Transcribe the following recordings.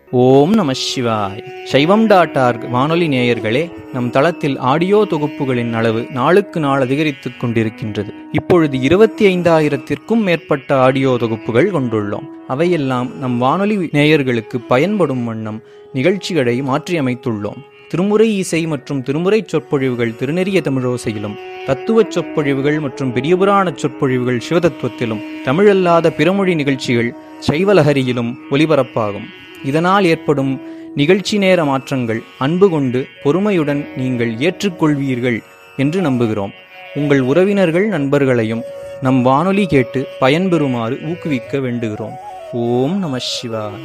ஓம் நம சிவாய். சைவம்.org வானொலி நேயர்களே, நம் தளத்தில் ஆடியோ தொகுப்புகளின் அளவு நாளுக்கு நாள் அதிகரித்துக் கொண்டிருக்கின்றது. இப்பொழுது 25,000த்திற்கும் மேற்பட்ட ஆடியோ தொகுப்புகள் கொண்டுள்ளோம். அவையெல்லாம் நம் வானொலி நேயர்களுக்கு பயன்படும் வண்ணம் நிகழ்ச்சிகளை மாற்றியமைத்துள்ளோம். திருமுறை இசை மற்றும் திருமுறை சொற்பொழிவுகள் திருநெறிய தமிழோசையிலும், தத்துவச் சொற்பொழிவுகள் மற்றும் பெரியபுராண சொற்பொழிவுகள் சிவதத்துவத்திலும், தமிழல்லாத பிறமொழி நிகழ்ச்சிகள் சைவலஹரியிலும் ஒலிபரப்பாகும். இதனால் ஏற்படும் நிகழ்ச்சி நேர மாற்றங்கள் அன்பு கொண்டு பொறுமையுடன் நீங்கள் ஏற்றுக்கொள்வீர்கள் என்று நம்புகிறோம். உங்கள் உறவினர்கள் நண்பர்களையும் நம் வானொலி கேட்டு பயன்பெறுமாறு ஊக்குவிக்க வேண்டுகிறோம். ஓம் நம சிவாய.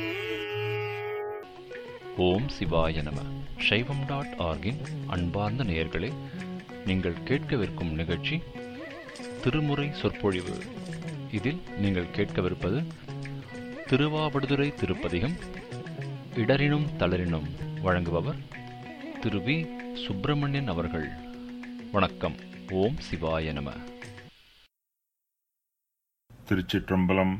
ஓம் சிவாய நம. சைவம்.org-இன் அன்பார்ந்த நேயர்களே, நீங்கள் கேட்கவிருக்கும் நிகழ்ச்சி திருமுறை சொற்பொழிவு. இதில் நீங்கள் கேட்கவிருப்பது திருவாவடுதுறை திருப்பதிகம் இடரினும் தளரினும். வழங்குபவர் திரு வி. சுப்பிரமணியன் அவர்கள். வணக்கம். ஓம் சிவாய நம. திருச்சிற்றம்பலம்.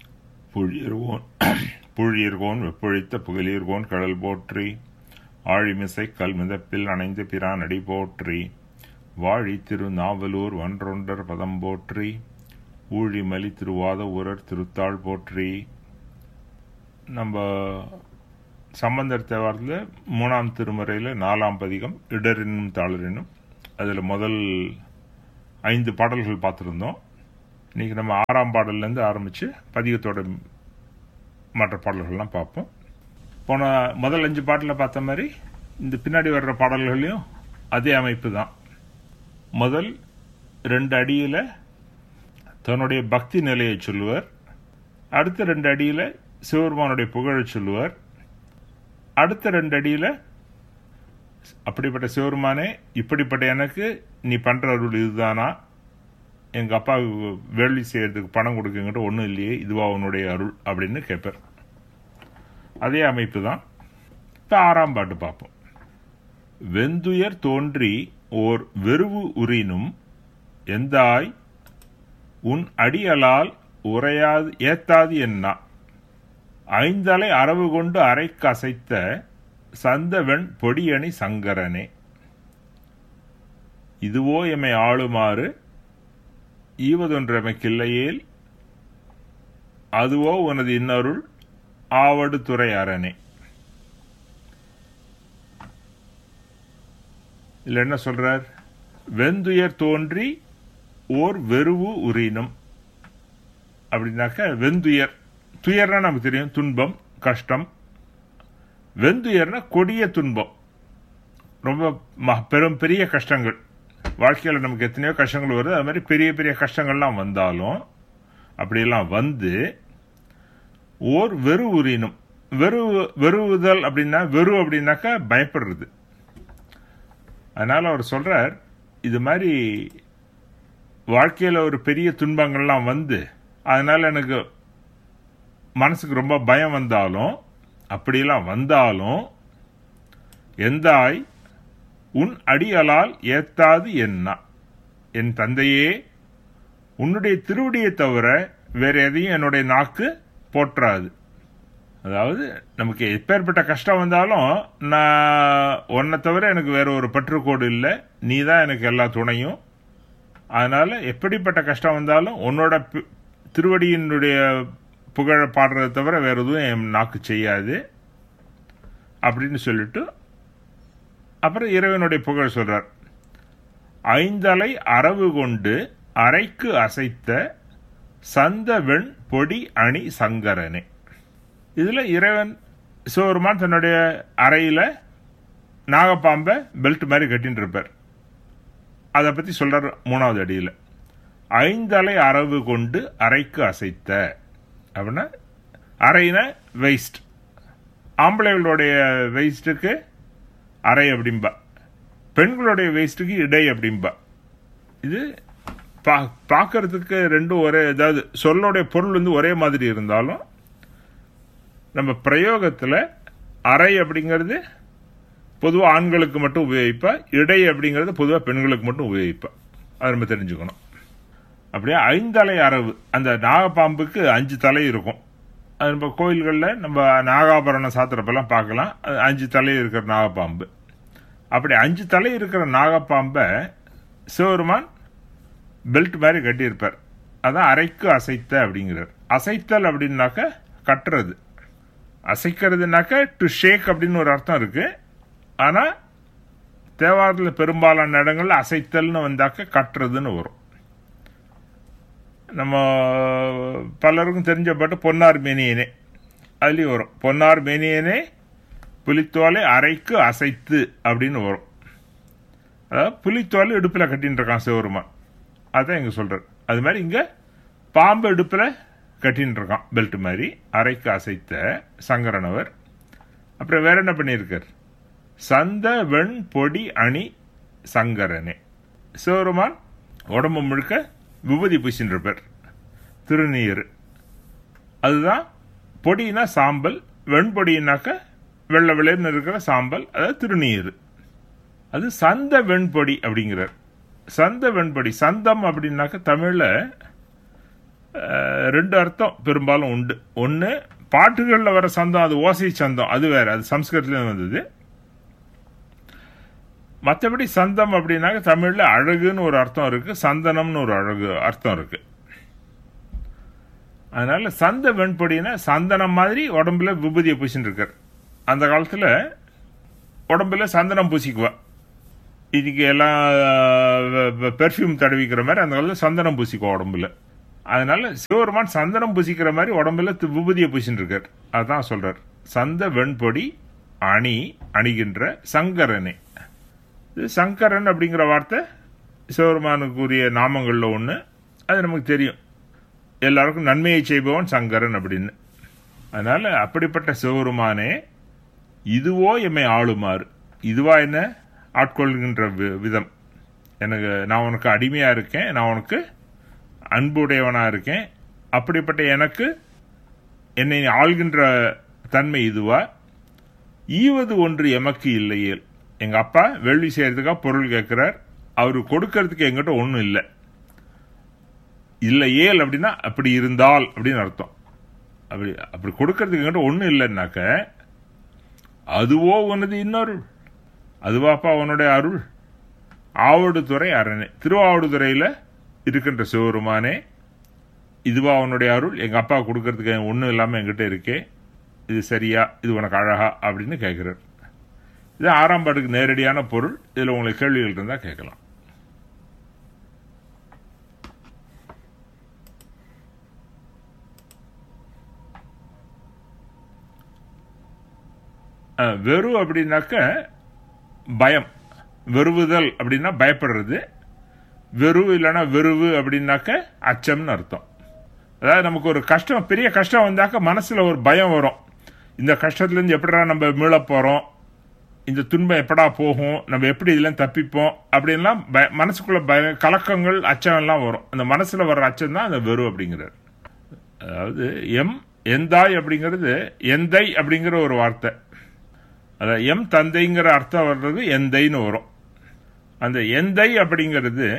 புழியர்கோன் வெப்பொழித்த புகழீர்கோன் கடல் போற்றி, ஆழிமிசை கல் மிதப்பில் அணைந்து பிரான் அடி போற்றி, வாழி திரு நாவலூர் ஒன்றொண்டர் பதம் போற்றி, ஊழிமலி திருவாத ஊரர் திருத்தாள் போற்றி. நம்ம சம்பந்தர் தேவாரத்தில் 3ஆம் திருமுறையில் 4ஆம் பதிகம் இடரினும் தாளரினும். அதில் முதல் 5 பாடல்கள் பார்த்துருந்தோம். இன்னைக்கு நம்ம 6ஆம் பாடல்லேருந்து ஆரம்பித்து பதிகத்தோட மற்ற பாடல்கள்லாம் பார்ப்போம். போன முதல் 5 பாட்டில் பார்த்த மாதிரி இந்த பின்னாடி வர்ற பாடல்களையும் அதே அமைப்பு தான். முதல் 2 அடியில் தன்னுடைய பக்தி நிலையை சொல்லுவார். அடுத்த 2 அடியில் சிவபெருமானுடைய புகழை சொல்லுவார். அடுத்த 2 அடியில் அப்படிப்பட்ட சிவபெருமானே, இப்படிப்பட்ட எனக்கு நீ பண்ற அருள் இதுதானா, எங்க அப்பாவுக்கு வேள்வி செய்யறதுக்கு பணம் கொடுக்குங்கிட்ட ஒன்றும் இல்லையே, இதுவா உன்னுடைய அருள் அப்படின்னு கேட்பார். அதே அமைப்பு தான். இப்போ 6ஆம் பாட்டு பார்ப்போம். வெந்துயர் தோன்றி ஓர் வெறுவு உறினும் எந்தாய் உன் அடியலால் உரையாது ஏத்தாது என்னா, ஐந்தலை அரவு கொண்டு அரைக்கு அசைத்த சந்தவெண் பொடியணி சங்கரனே, இதுவோ எமை ஆளுமாறு ஈவதொன்றமைக்கில்லையேல், அதுவோ உனது இன்னருள் ஆவடு துறை அரணே. இல்ல என்ன சொல்றார்? வெந்துயர் தோன்றி ஓர் வெறுவு உறினும் அப்படின்னாக்க, வெந்துயர், துயர்னா நமக்கு தெரியும், துன்பம், கஷ்டம். வெந்துயர்னா கொடிய துன்பம், ரொம்ப பெரிய கஷ்டங்கள். வாழ்க்கையில் நமக்கு எத்தனையோ கஷ்டங்கள் வருது. அது மாதிரி பெரிய பெரிய கஷ்டங்கள்லாம் வந்தாலும் அப்படியெல்லாம் வந்து ஓர் வெறு உறினும், வெறுவுதல் அப்படின்னா, வெறு அப்படின்னாக்கா பயப்படுறது. அதனால அவர் சொல்றார், இது மாதிரி வாழ்க்கையில் ஒரு பெரிய துன்பங்கள்லாம் வந்து அதனால எனக்கு மனசுக்கு ரொம்ப பயம் வந்தாலும், அப்படியெல்லாம் வந்தாலும், எந்தாய் உன் அடியலால் ஏத்தாது என்ன, என் தந்தையே உன்னுடைய திருவடியை தவிர வேற எதையும் என்னுடைய நாக்கு போற்றாது. அதாவது நமக்கு எப்பேற்பட்ட கஷ்டம் வந்தாலும் நான் உன்னை தவிர எனக்கு வேற ஒரு பற்றுக்கோடு இல்லை, நீ தான் எனக்கு எல்லா துணையும். அதனால எப்படிப்பட்ட கஷ்டம் வந்தாலும் உன்னோட திருவடியினுடைய புகழ பாடுறதை தவிர வேற எதுவும் என் நாக்கு செய்யாது அப்படின்னு சொல்லிட்டு அப்புறம் இறைவனுடைய புகழ் சொல்றார். ஐந்தலை அரவு கொண்டு அரைக்கு அசைத்த சந்தவெண் பொடி அணி சங்கரனே. இதுல இறைவன் சிவபெருமான் தன்னுடைய அறையில நாகப்பாம்பை பெல்ட் மாதிரி கட்டின்னு இருப்பார். அதை பத்தி சொல்றார் 3வது அடியில். ஐந்தலை அரவு கொண்டு அரைக்கு அசைத்த அப்படின்னா, அரைனா வெயிஸ்ட், ஆம்பளைகளுடைய வெயிஸ்டுக்கு அரை அப்படிம்பா, பெண்களுடைய வெயிஸ்டுக்கு இடை அப்படிம்பா. இது பார்க்கறதுக்கு ரெண்டும் ஒரே, அதாவது சொல்லுடைய பொருள் வந்து ஒரே மாதிரி இருந்தாலும் நம்ம பிரயோகத்தில் அரை அப்படிங்கிறது பொதுவாக ஆண்களுக்கு மட்டும் உபயோகிப்பா, இடை அப்படிங்கிறது பொதுவாக பெண்களுக்கு மட்டும் உபயோகிப்பா. அதை நம்ம தெரிஞ்சுக்கணும். அப்படியே 5 தலை அரவு, அந்த நாகப்பாம்புக்கு 5 தலை இருக்கும். அது நம்ம கோயில்களில் நம்ம நாகாபரணம் சாத்திரப்பெல்லாம் பார்க்கலாம். 5 தலை இருக்கிற நாகப்பாம்பு. அப்படி 5 தலை இருக்கிற நாகப்பாம்பை சிவபெருமான் பெல்ட் மாதிரி கட்டியிருப்பார். அதான் அரைக்கு அசைத்த அப்படிங்கிறார். அசைத்தல் அப்படின்னாக்க கட்டுறது, அசைக்கிறதுனாக்க டு ஷேக் அப்படின்னு ஒரு அர்த்தம் இருக்கு. ஆனால் தேவாரத்தில் பெரும்பாலான இடங்கள்ல அசைத்தல்னு வந்தாக்க கட்டுறதுன்னு வரும். நம்ம பலருக்கும் தெரிஞ்ச பாட்டு பொன்னார் மேனியனே, அதுலேயும் வரும் பொன்னார் மேனியனே புலித்தோலை அரைக்கு அசைத்து அப்படின்னு வரும். அதாவது புலித்தோலை இடுப்பில் கட்டின்னு இருக்கான் சிவபெருமான், அதான் இங்கே சொல்றார். அது மாதிரி இங்கே பாம்பு இடுப்பில் கட்டின்னு இருக்கான் பெல்ட் மாதிரி, அரைக்கு அசைத்த சங்கரனவர். அப்புறம் வேற என்ன பண்ணியிருக்கார்? சந்த வெண் பொடி அணி சங்கரனே. சிவபெருமான் உடம்பு முழுக்க விபூதி பூசின்னு இருப்பார், திருநீர். அதுதான் பொடினா சாம்பல், வெண்பொடினாக்க வெள்ளை வெள்ளைன்னு இருக்கிற சாம்பல், அதாவது திருநீர். அது சந்த வெண்பொடி அப்படிங்கிறார். சந்த வெண்பொடி, சந்தம் அப்படின்னாக்க தமிழ்ல 2 அர்த்தம் பெரும்பாலும் உண்டு. ஒன்று பாட்டுகளில் வர சந்தம், அது ஓசை சந்தம், அது வேற, அது சம்ஸ்கிருதத்துல வந்தது. மற்றபடி சந்தம் அப்படின்னாக்க தமிழ்ல அழகுன்னு ஒரு அர்த்தம் இருக்கு, சந்தனம்னு ஒரு அழகு அர்த்தம் இருக்கு. அதனால சந்த வெண்பொடினா சந்தனம் மாதிரி உடம்புல விபூதியை பூசின்னு இருக்கார். அந்த காலத்துல உடம்புல சந்தனம் பூசிக்குவா. இன்னைக்கு எல்லாம் பெர்ஃப்யூம் தடவிக்கிற மாதிரி அந்த காலத்துல சந்தனம் பூசிக்குவா உடம்புல. அதனால சிவபெருமான் சந்தனம் பூசிக்கிற மாதிரி உடம்புல விபூதியை பூசின்னு இருக்கார். அதான் சொல்றார் சந்த வெண்பொடி அணி அணிகின்ற சங்கரனே. சங்கரன் அப்படிங்கிற வார்த்தை சிவபெருமானுக்குரிய நாமங்கள்ல ஒன்று. அது நமக்கு தெரியும், எல்லாருக்கும் நன்மையை செய்பவன் சங்கரன் அப்படின்னு. அதனால அப்படிப்பட்ட சிவபெருமானே இதுவோ எம்மை ஆளுமாறு. இதுவா என்ன? ஆட்கொள்கின்ற விதம். எனக்கு நான் உனக்கு அடிமையா இருக்கேன், நான் உனக்கு அன்புடையவனா இருக்கேன். அப்படிப்பட்ட எனக்கு என்னை ஆள்கின்ற தன்மை இதுவா? ஈவது ஒன்று எமக்கு இல்லையே. எங்க அப்பா வேள்வி செய்யறதுக்காக பொருள் கேட்கிறார், அவரு கொடுக்கறதுக்கு எங்கிட்ட ஒன்றும் இல்லை. இல்லையேல் அப்படின்னா அப்படி இருந்தால் அப்படின்னு அர்த்தம். அப்படி கொடுக்கறதுக்கு எங்கிட்ட ஒன்றும் இல்லைன்னாக்க அதுவோ உனது இன்னொருள், அதுவாப்பா உன்னுடைய அருள். ஆவடுதுறை அரணே, திருவாவடுதுறையில இருக்கின்ற சிவபெருமானே இதுவா உன்னுடைய அருள்? எங்க அப்பா கொடுக்கறதுக்கு ஒன்றும் இல்லாம என்கிட்ட இருக்கே, இது சரியா, இது உனக்கு அழகா அப்படின்னு கேட்கிறார். இது 6ஆம் பாட்டுக்கு நேரடியான பொருள். இதுல உங்களுக்கு கேள்விகள் இருந்தா கேட்கலாம். வெறு அப்படின்னாக்க பயம், வெறுவுதல் அப்படின்னா பயப்படுறது. வெறு இல்லைன்னா வெறுவு அப்படின்னாக்க அச்சம்னு அர்த்தம். அதாவது நமக்கு ஒரு கஷ்டம், பெரிய கஷ்டம் வந்தாக்க மனசுல ஒரு பயம் வரும். இந்த கஷ்டத்துல இருந்து எப்படா நம்ம மீள போறோம், இந்த துன்பம் எப்படா போகும், நம்ம எப்படி இதெல்லாம் தப்பிப்போம் அப்படின்லாம் மனசுக்குள்ள கலக்கங்கள் அச்சம் எல்லாம் வரும். அந்த மனசுல வர்ற அச்சம் தான் அந்த வெறு அப்படிங்கிறார். அதாவது எந்தாய் அப்படிங்கிறது எந்தை அப்படிங்கிற ஒரு வார்த்தை. அதாவது எம் தந்தைங்கிற அர்த்தம் வர்றது எந்தைன்னு வரும். அந்த எந்தை அப்படிங்கிறது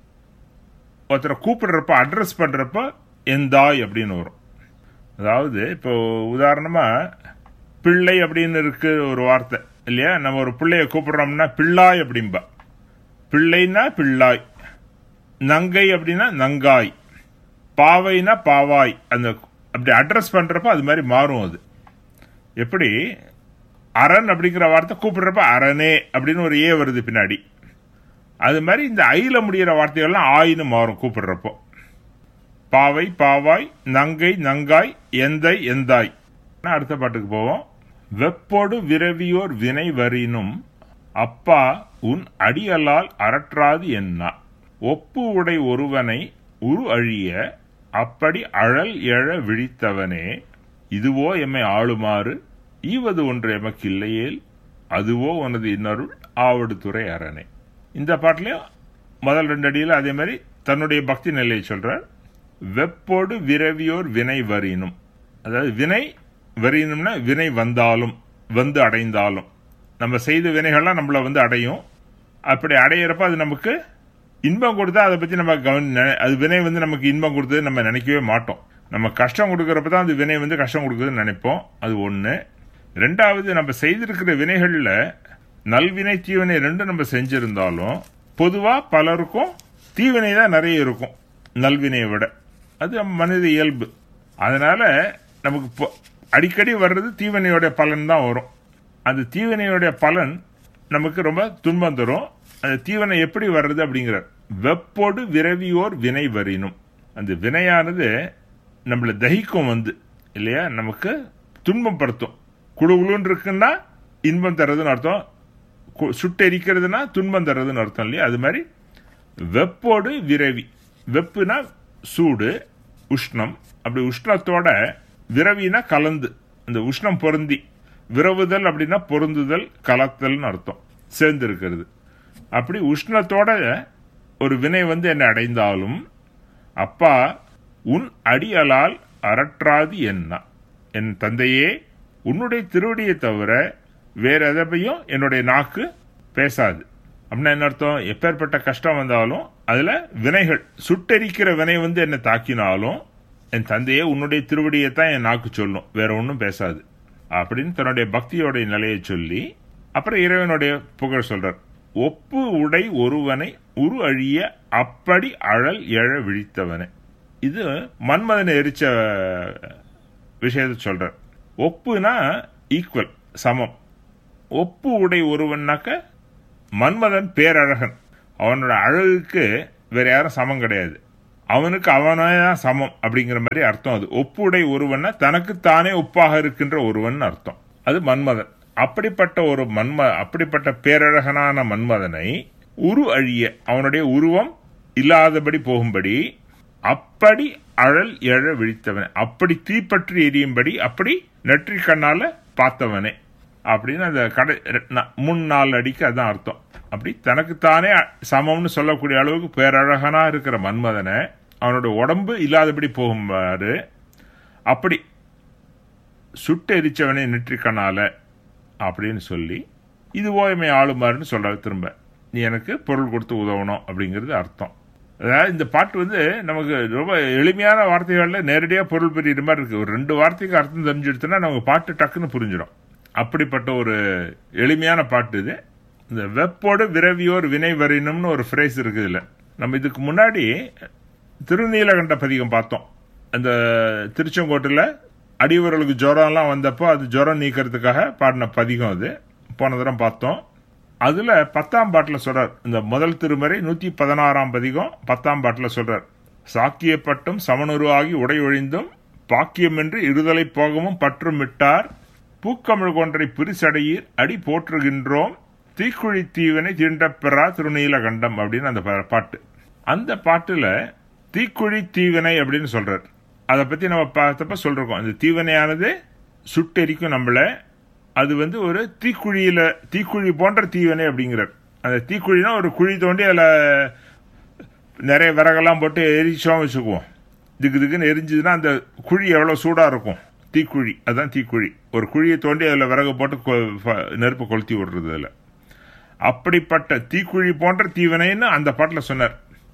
ஒருத்தரை கூப்பிடுறப்ப அட்ரஸ் பண்றப்ப எந்தாய் அப்படின்னு வரும். அதாவது இப்போ உதாரணமா பிள்ளை அப்படின்னு இருக்கு ஒரு வார்த்தை இல்லையா? நம்ம ஒரு பிள்ளைய கூப்பிடுறோம்னா பிள்ளாய் அப்படின்பா. பிள்ளைனா பிள்ளாய், நங்கை அப்படின்னா நங்காய், பாவைனா பாவாய். அந்த அப்படி அட்ரஸ் பண்றப்ப அது மாதிரி மாறும். அது எப்படி அரண் அப்படிங்கிற வார்த்தை கூப்பிடுறப்ப அரணே அப்படின்னு ஒரு ஏ வருது பின்னாடி. அது மாதிரி இந்த ஐல முடிகிற வார்த்தைகள்லாம் ஆயின்னு மாறும் கூப்பிடுறப்போ. பாவை பாவாய், நங்கை நங்காய், எந்தை எந்தாய். அடுத்த பாட்டுக்கு போவோம். வெப்போடு விரவியோர் வினை வரினும் அப்பா உன் அடியலால் அரற்றாது என்ன. ஒப்பு உடை ஒருவனை உரு அழிய அப்படி அழல் எழ விழித்தவனே இதுவோ எம்மை ஆளுமாறு. ஈவது ஒன்று எமக்கு இல்லையேல் அதுவோ உனது இன்னருள் ஆவடுதுறை அரணே. இந்த பாட்டிலையும் முதல் 2 அடியில் அதே மாதிரி தன்னுடைய பக்தி நிலையை சொல்றார். வெப்போடு விரவியோர் வினை வரினும், அதாவது வினை வரினும்னா வினை வந்தாலும், வந்து அடைந்தாலும், நம்ம செய்த வினைகள்லாம் நம்மள வந்து அடையும். அப்படி அடையிறப்ப அது நமக்கு இன்பம் கொடுத்தா அதை பத்தி நம்ம அது வினை வந்து நமக்கு இன்பம் கொடுத்தது நம்ம நினைக்கவே மாட்டோம். நம்ம கஷ்டம் கொடுக்கறப்ப தான் அந்த வினை வந்து கஷ்டம் கொடுக்குதுன்னு நினைப்போம். அது ஒன்று. ரெண்டாவது, நம்ம செய்திருக்கிற வினைகளில் நல்வினை தீவினை ரெண்டும் நம்ம செஞ்சிருந்தாலும் பொதுவாக பலருக்கும் தீவினை தான் நிறைய இருக்கும் நல்வினையை விட. அது மனித இயல்பு. அதனால நமக்கு அடிக்கடி வர்றது தீவினையோடைய பலன் தான் வரும். அந்த தீவினையோடைய பலன் நமக்கு ரொம்ப துன்பம் தரும். அந்த தீவினை எப்படி வர்றது அப்படிங்கிறார். வெப்போடு விரவியோர் வினை வரினும். அந்த வினையானது நம்மளை தகிக்கும் வந்து இல்லையா, நமக்கு துன்பம் படுத்தும். குழுகுலுன்னு இருக்குன்னா இன்பம் தர்றதுன்னு அர்த்தம், சுட்டெரிக்கிறதுனா துன்பம் தர்றதுன்னு அர்த்தம் இல்லையா. அது மாதிரி வெப்போடு விரவி, வெப்புனா சூடு உஷ்ணம், அப்படி உஷ்ணத்தோட விரவினா கலந்து, அந்த உஷ்ணம் பொருந்தி, விரவுதல் அப்படின்னா பொருந்துதல் கலத்தல்னு அர்த்தம், சேர்ந்து இருக்கிறது. அப்படி உஷ்ணத்தோட ஒரு வினை வந்து என்னை அடைந்தாலும் அப்பா உன் அடியலால் அரற்றாது என்ன, என் தந்தையே உன்னுடைய திருவடியை தவிர வேற எதையும் என்னுடைய நாக்கு பேசாது. அப்படின்னா என்ன அர்த்தம்? எப்பேற்பட்ட கஷ்டம் வந்தாலும் அதுல வினைகள் சுட்டெரிக்கிற வினை வந்து என்னை தாக்கினாலும் என் தந்தையே உன்னுடைய திருவடியை தான் என் நாக்கு சொல்லும், வேற ஒன்றும் பேசாது அப்படின்னு தன்னுடைய பக்தியோடைய நிலையை சொல்லி அப்புறம் இறைவனுடைய புகழ் சொல்றார். ஒப்பு உடை ஒருவனை உரு அழிய அப்படி அழல் எழ விழித்தவனை. இது மன்மதனை எரிச்ச விஷயத்தை சொல்றார். ஒப்புனா ஈக்குவல், சமம். ஒப்பு உடை ஒருவன்னாக்க மன்மதன் பேரழகன், அவனோட அழகுக்கு வேற யாரும் சமம் கிடையாது, அவனுக்கு அவனதான் சமம் அப்படிங்கிற மாதிரி அர்த்தம். அது ஒப்புடை ஒருவன்னா தனக்கு தானே ஒப்பாக இருக்கின்ற ஒருவன் அர்த்தம். அது மன்மதன். அப்படிப்பட்ட பேரழகனான மன்மதனை உரு அழிய, அவனுடைய உருவம் இல்லாதபடி போகும்படி அப்படி அழல் எழ விழித்தவனே, அப்படி தீப்பற்றி எரியும்படி அப்படி நெற்றி கண்ணால பார்த்தவனே அப்படின்னு அந்த கடை 3-4 அடிக்கு அதான் அர்த்தம். அப்படி தனக்குத்தானே சமம்னு சொல்லக்கூடிய அளவுக்கு பேரழகனா இருக்கிற மன்மதனை அவனோட உடம்பு இல்லாதபடி போகும்பாரு அப்படி சுட்டு எரிச்சவனே நெற்றிக்கனால அப்படின்னு சொல்லி இதுவோ எம்மை ஆளுமாறுன்னு சொல்றாரு. திரும்ப நீ எனக்கு பொருள் கொடுத்து உதவணும் அப்படிங்கிறது அர்த்தம். அதாவது இந்த பாட்டு வந்து நமக்கு ரொம்ப எளிமையான வார்த்தைகளில் நேரடியாக பொருள் பெரிய மாதிரி இருக்கு. ஒரு 2 வார்த்தைக்கு அர்த்தம் தெரிஞ்சுடுத்துனா நமக்கு பாட்டு டக்குன்னு புரிஞ்சிடும். அப்படிப்பட்ட ஒரு எளிமையான பாட்டு இது. இந்த வெப்போடு விரவியோர் வினை வரினும்னு ஒரு ஃப்ரேஸ் இருக்குது. இல்லை, நம்ம இதுக்கு முன்னாடி திருநீலகண்ட பதிகம் பார்த்தோம். அந்த திருச்செங்கோட்டில் அடியவர்களுக்கு ஜுரம்லாம் வந்தப்போ அது ஜுரம் நீக்கிறதுக்காக பாடின பதிகம் அது போன தரம் பார்த்தோம். அதுல 10ஆம் பாட்டில் சொல்றார். இந்த முதல் திருமறை 116ஆம் பதிகம் 10ஆம் பாட்டில் சொல்றார். சாக்கியப்பட்டும் சமனுருவாகி உடை ஒழிந்தும் பாக்கியமின்றி இருதலை போகமும் பற்றும் விட்டார் பூக்கமிழ் கொன்றை பிரிசடையீர் அடி போற்றுகின்றோம் தீக்குழி தீவனை தீண்டப்பெறா திருநீலகண்டம் அப்படின்னு அந்த பாட்டு. அந்த பாட்டுல தீக்குழி தீவினை அப்படின்னு சொல்றார். அதை பத்தி நம்ம பார்த்தப்ப சொல்றோம். அந்த தீவினையானது சுட்டெரிக்கும் நம்மள. அது வந்து ஒரு தீக்குழி போன்ற தீவினை அப்படிங்கிறார். அந்த தீக்குழினா ஒரு குழி தோண்டி அதில் நிறைய விறகெல்லாம் போட்டு எரிச்சோம் வச்சுக்குவோம். திக்குன்னு எரிஞ்சதுன்னா அந்த குழி எவ்வளோ சூடாக இருக்கும். தீக்குழி, அதுதான் தீக்குழி. ஒரு குழியை தோண்டி அதில் விறகு போட்டு நெருப்பு கொளுத்தி விடுறது. அதில் அப்படிப்பட்ட தீக்குழி போன்ற தீவினைன்னு அந்த பாட்டில் சொன்னார்.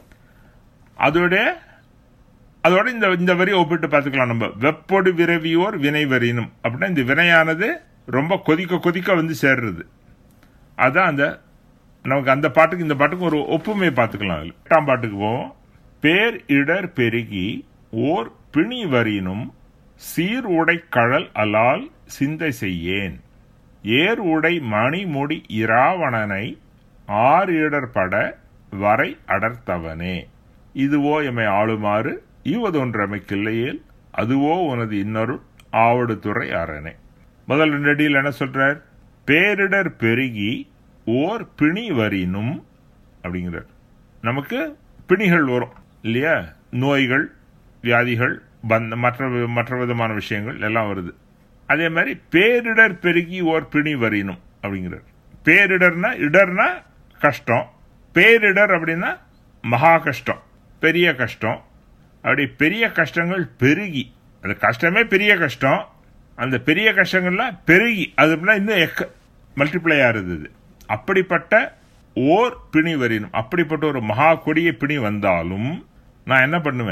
அதோட இந்த வரியை ஒப்பிட்டு பார்த்துக்கலாம் நம்ம. வெப்போடு விரவியோர் வினை வரினும் அப்படின்னா இந்த வினையானது ரொம்ப கொதிக்க வந்து சேர்றது. அதான் அந்த நமக்கு அந்த பாட்டுக்கு இந்த பாட்டுக்கு ஒரு ஒப்புமையை பார்த்துக்கலாம். அதில் 8ஆம் பாட்டுக்கு போவோம். பேர் இடர் பெருகி ஓர் பிணி வரினும் சீர் உடை கழல் அலால் சிந்தை செய்யேன் ஏர் உடை மணிமுடி இராவணனை ஆறு இடர் பட வரை அடர்த்தவனே இதுவோ எம்மை ஆளுமாறு ஈவதொன்றமைக்கில்லையேல் அதுவோ உனது இன்னொரு ஆவடு துறை அரணே. முதல் 2 அடியில் என்ன சொல்றார்? பேரிடர் பெருகி ஓர் பிணி வரினும் அப்படிங்கிறார். நமக்கு பிணிகள் வரும் இல்லையா, நோய்கள் வியாதிகள் மற்ற விதமான விஷயங்கள் எல்லாம் வருது. அதே மாதிரி பேரிடர் பெருகி ஓர் பிணி வரினும் அப்படிங்கிறார். பேரிடர்னா இடர்னா கஷ்டம், பேரிடர் அப்படின்னா மகா கஷ்டம், பெரிய கஷ்டம். அப்படி பெரிய கஷ்டங்கள் பெருகி, அந்த கஷ்டமே பெரிய கஷ்டம், அந்த பெரிய கஷ்டங்கள்லாம் பெருகி அது இன்னும் மல்டிப்ளை ஆறுது. அப்படிப்பட்ட ஓர் பிணி வரினும், அப்படிப்பட்ட ஒரு மகா கொடிய பிணி வந்தாலும் நான் என்ன பண்ணுவேன்?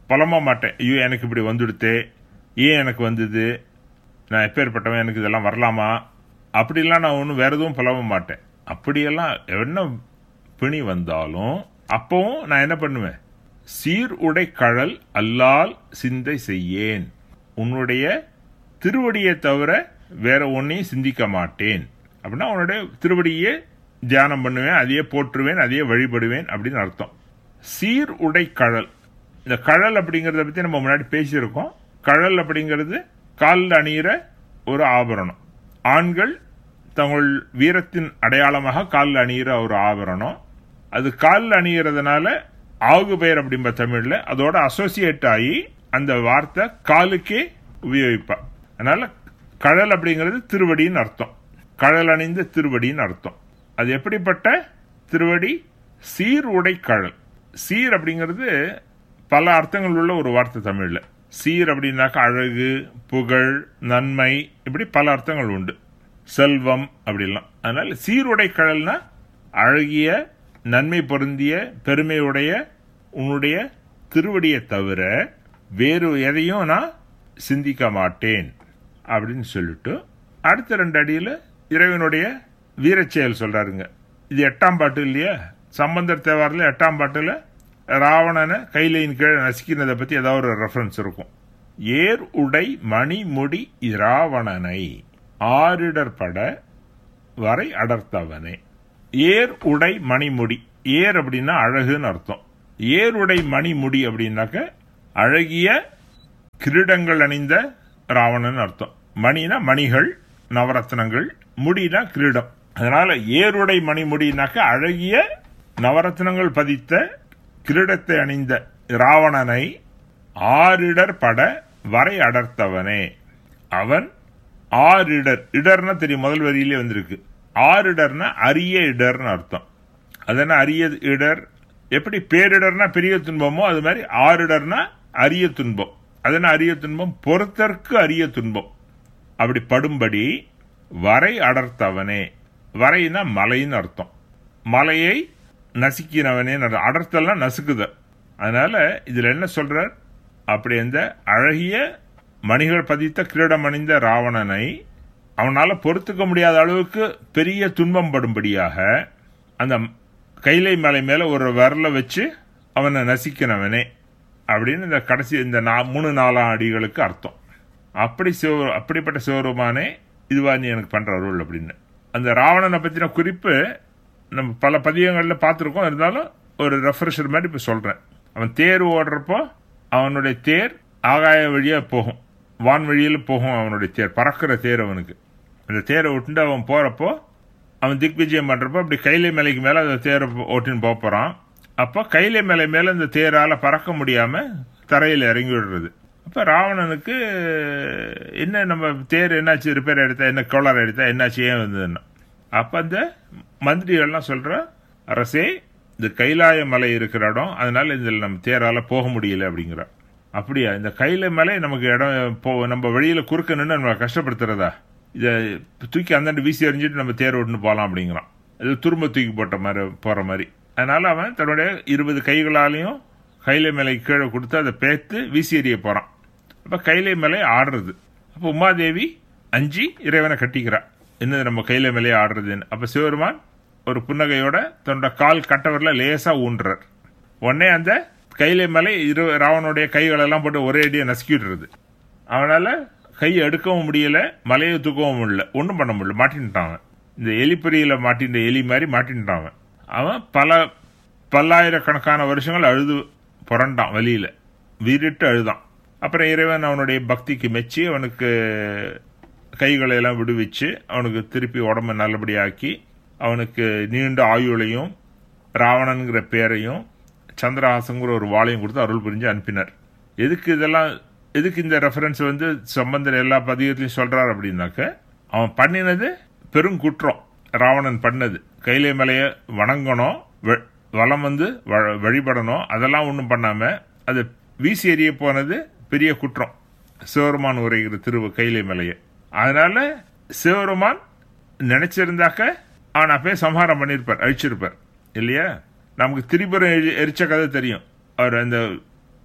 புலம்ப மாட்டேன். ஐயோ எனக்கு இப்படி வந்துடுத்தே, ஏன் எனக்கு வந்தது, நான் எப்பேற்பட்டவன், எனக்கு இதெல்லாம் வரலாமா, அப்படிலாம் நான் ஒன்றும் வேற எதுவும் புலம்ப மாட்டேன். அப்படியெல்லாம் என்ன பிணி வந்தாலும் அப்பவும் நான் என்ன பண்ணுவேன், சீர் உடை கழல் அல்லால் சிந்தை செய்யேன், உன்னுடைய திருவடியை தவிர வேற ஒன்னையும் சிந்திக்க மாட்டேன். அப்படின்னா உன்னுடைய திருவடியே தியானம் பண்ணுவேன், அதையே போற்றுவேன், அதையே வழிபடுவேன் அப்படின்னு அர்த்தம். சீர் உடை கழல், இந்த கழல் அப்படிங்கறத பத்தி நம்ம முன்னாடி பேசியிருக்கோம். கழல் அப்படிங்கிறது காலில் அணியிற ஒரு ஆபரணம். ஆண்கள் தங்கள் வீரத்தின் அடையாளமாக காலில் அணியிற ஒரு ஆபரணம். அது காலில் அணியறதுனால ஆகு பெயர் அப்படிம்ப தமிழ்ல அதோட அசோசியேட் ஆகி அந்த வார்த்தை காலுக்கே உபயோகிப்பா. அதனால கழல் அப்படிங்கிறது திருவடின்னு அர்த்தம், கழல் அணிந்த திருவடின்னு அர்த்தம். அது எப்படிப்பட்ட திருவடி, சீர் உடை கழல். சீர் அப்படிங்கிறது பல அர்த்தங்கள் உள்ள ஒரு வார்த்தை தமிழ்ல. சீர் அப்படின்னாக்கா அழகு, புகழ், நன்மை, இப்படி பல அர்த்தங்கள் உண்டு, செல்வம் அப்படிலாம். அதனால சீருடை கழல்னா அழகிய, நன்மை பொருந்திய, பெருமையுடைய உன்னுடைய திருவடியை தவிர வேறு எதையும் நான் சிந்திக்க மாட்டேன் அப்படின்னு சொல்லிட்டு அடுத்த 2 அடியில் இறைவனுடைய வீரச்செயல் சொல்றாருங்க. இது 8ஆம் பாட்டு இல்லையா, சம்பந்தர் தேவாரில் 8ஆம் பாட்டுல ராவணனை கைலையின் கீழே நசுக்கினதை பத்தி ஏதாவது ஒரு ரெஃபரன்ஸ் இருக்கும். ஏர் உடை மணிமுடி இராவணனை ஆரிடற்பட வரை அடர்த்தவனே. ஏர் உடை மணிமுடி, ஏர் அப்படின்னா அழகுன்னு அர்த்தம். ஏர் உடை மணிமுடி அப்படின்னாக்க அழகிய கிரீடங்கள் அணிந்த ராவணன் அர்த்தம். மணினா மணிகள், நவரத்னங்கள், முடினா கிரீடம். அதனால ஏருடை மணிமுடினாக்க அழகிய நவரத்னங்கள் பதித்த கிரீடத்தை அணிந்த ராவணனை ஆரிடர் பட வரை அடர்த்தவனே. அவன் ஆரிடர், இடர்னா தெரியும், முதல் வரியிலே வந்திருக்கு. ஆரிடர்னா அரிய இடர்னு அர்த்தம். அதனா அரிய இடர், எப்படி பேரிடர்னா பெரிய துன்பமோ அது மாதிரி ஆரிடர்னா அரிய துன்பம். அதனா அரிய துன்பம், பொறுத்தற்கு அரிய துன்பம். அப்படி படும்படி வரை அடர்த்தவனே. வரைனா மலைன்னு அர்த்தம், மலையை நசுக்கினவனே. அடர்த்தல்னா நசுக்குத. அதனால இதுல என்ன சொல்றார், அப்படி அந்த அழகிய மணிகள் பதித்த கிரீடம் அணிந்த ராவணனை அவனால பொறுத்துக்க முடியாத அளவுக்கு பெரிய துன்பம் படும்படியாக அந்த கைலை மலை மேல ஒரு விரல வச்சு அவனை நசிக்கினவனே அப்படின்னு இந்த கடைசி இந்த 3-4 அடிகளுக்கு அர்த்தம். அப்படிப்பட்ட சிவருமானே இதுவா நீ எனக்கு பண்ற அருள் அப்படின்னு. அந்த ராவணனை பத்தின குறிப்பு நம்ம பல பதியங்கள்ல பார்த்திருக்கோம், இருந்தாலும் ஒரு ரெஃப்ரெஷர் மாதிரி இப்ப சொல்றேன். அவன் தேர் ஓடுறப்போ அவனுடைய தேர் ஆகாய வழியா போகும், வான் வழியில போகும். அவனுடைய தேர் பறக்கிற தேர். அவனுக்கு அந்த தேரை விட்டு அவன் போறப்போ, அவன் திக்விஜயம் பண்றப்போ அப்படி கைலை மலைக்கு மேல அந்த தேரை ஓட்டின்னு போறான். அப்போ கைலை மலை மேல இந்த தேரால பறக்க முடியாம தரையில் இறங்கி விடுறது. அப்ப ராவணனுக்கு என்ன, நம்ம தேர் என்னாச்சு, ரிப்பேர் எடுத்தா என்ன, கோளாறு எடுத்தா என்னாச்சு, ஏன் வந்ததுன்னா. அப்ப அந்த மந்திரிகள்லாம் சொல்ற, அரசே இந்த கைலாய மலை இருக்கிற இடம், அதனால இதில் நம்ம தேரால போக முடியல அப்படிங்கிற. அப்படியா, இந்த கைலை மலை நமக்கு இடம் நம்ம வழியில குறுக்க நின்று நம்ம கஷ்டப்படுத்துறதா, இதை தூக்கி அந்தாண்டு வீசி எறிஞ்சிட்டு நம்ம தேர் ஓட்டுன்னு போகலாம் அப்படிங்கிறான். இது துரும்ப தூக்கி போட்ட மாதிரி போற மாதிரி. அதனால அவன் தன்னுடைய 20 கைகளாலையும் கைலை மலை கீழே கொடுத்து அதை பேத்து வீசி எறிய போறான். அப்ப கைலை மலை ஆடுறது. அப்ப உமாதேவி அஞ்சி இறைவனை கட்டிக்கிறா, என்ன நம்ம கைலை மலையை ஆடுறதுன்னு. அப்ப சிவருமான் ஒரு புன்னகையோட தன்னோட கால் கட்டவரில் லேசா ஊன்றார். உடனே அந்த கைலை மலை ராவனுடைய கைகளெல்லாம் போட்டு ஒரே அடியை நசுக்கிடுறது. அவனால கையை எடுக்கவும் முடியல, மலையை தூக்கவும் முடியல, ஒன்றும் பண்ண முடியல, மாட்டின்ட்டான். இந்த எலிப்பொறியில மாட்டின்ற எலி மாதிரி மாட்டின்ட்டான். அவன் பல்லாயிரக்கணக்கான வருஷங்கள் அழுது புரண்டான், வலியில வீறிட்டு அழுதான். அப்புறம் இறைவன் அவனுடைய பக்திக்கு மெச்சி அவனுக்கு கைகளை எல்லாம் விடுவிச்சு அவனுக்கு திருப்பி உடம்பை நல்லபடியாக்கி அவனுக்கு நீண்ட ஆயுளையும் ராவணன்கிற பேரையும் சந்திரஹாசங்கிற ஒரு வாளையும் கொடுத்து அருள் புரிஞ்சு அனுப்பினார். எதுக்கு இந்த ரெஃபரன்ஸ் சம்பந்தர் எல்லா பதிகத்திலையும் சொல்றார் அப்படின்னாக்க, அவன் பண்ணினது பெருங்குற்றம். ராவணன் பண்ணது கைலை மலையை வணங்கணும், வலம் வழிபடணும், அதெல்லாம் ஒன்றும் பண்ணாம அதை வீசி எறிய போனது பெரிய குற்றம். சிவருமான் உரைகிற கைலை மலையை. அதனால சிவருமான் நினைச்சிருந்தாக்க அவன் அப்பயே சம்ஹாரம் பண்ணிருப்பார், அழிச்சிருப்பார் இல்லையா. நமக்கு திரிபுரம் எரிச்ச கதை தெரியும். அவர் அந்த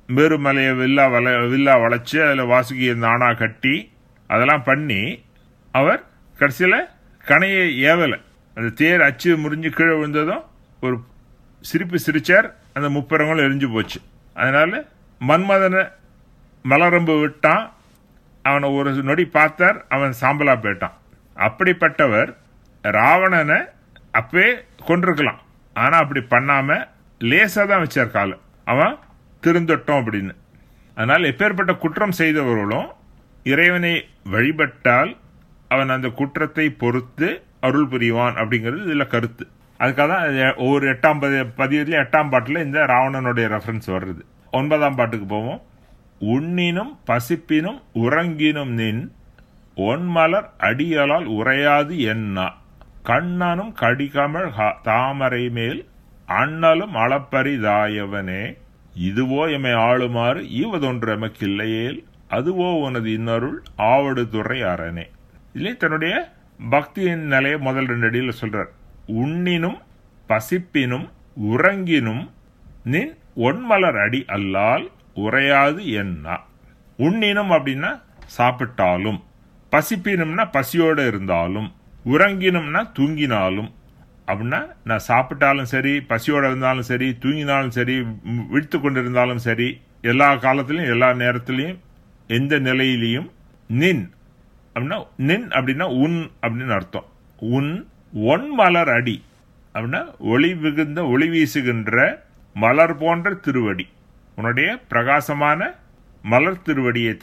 மேருமலையை வில்லா வளைச்சு அதில் வாசுகியை நானா கட்டி அதெல்லாம் பண்ணி அவர் கடைசியில் கணையை ஏவலை. அந்த தேர் அச்சு முறிஞ்சு கீழே விழுந்ததும் ஒரு சிரிப்பு சிரிச்சார். அந்த முப்பரங்களும் எரிஞ்சு போச்சு. அதனால மன்மதனை மலரம்பு விட்டான். அவனை ஒரு நொடி பார்த்தார், அவன் சாம்பலா போயிட்டான். அப்படிப்பட்டவர் ராவணனை அப்பவே கொண்டிருக்கலாம். ஆனா அப்படி பண்ணாம லேசா தான் வச்சார் காலம், அவன் திருந்தட்டும் அப்படின்னு. அதனால் எப்பேற்பட்ட குற்றம் செய்தவர்களும் இறைவனை வழிபட்டால் அவன் அந்த குற்றத்தை பொறுத்து அருள் புரிவான் அப்படிங்கிறது இதுல கருத்து. அதுக்காக தான் ஒவ்வொரு 8ஆம் பதியத்திலும் 8ஆம் பாட்டில் இந்த ராவணனுடைய ரெஃபரன்ஸ் வருது. 9ஆம் பாட்டுக்கு போவோம். உண்ணினும் பசிப்பினும் உறங்கினும் நின் ஒன்மலர் அடியலால் உரையாது என்னா கண்ணனும் கடிகமழ் தாமரை மேல் அண்ணலும் அளப்பரிதாயவனே இதுவோ எமை ஆளுமாறு ஈவதொன்று எமக்கில்லையேல் அதுவோ உனது இன்னருள் ஆவடு துறை அரணே. இதுலேயே தன்னுடைய பக்தியின் நிலையை முதல் 2 அடியில் சொல்றார். உண்ணினும் பசிப்பினும் உறங்கினும் நின் ஒன்மலர் அடி அல்லால் உரையாது என்னா. உண்ணினும் அப்படின்னா சாப்பிட்டாலும், பசிப்பினும்னா பசியோடு இருந்தாலும், உறங்கினும்னா தூங்கினாலும். அப்படின்னா நான் சாப்பிட்டாலும் சரி, பசியோட இருந்தாலும் சரி, தூங்கினாலும் சரி, விழித்து கொண்டிருந்தாலும் சரி, எல்லா காலத்திலையும் எல்லா நேரத்திலையும் எந்த நிலையிலையும் நின் அப்படின்னா, நின் அப்படின்னா உன் அப்படின்னு அர்த்தம். உன் ஒன்மலர் அடி அப்படின்னா ஒளி மிகுந்த ஒளி வீசுகின்ற மலர் போன்ற திருவடி, உன்னுடைய பிரகாசமான மலர் திருவடியை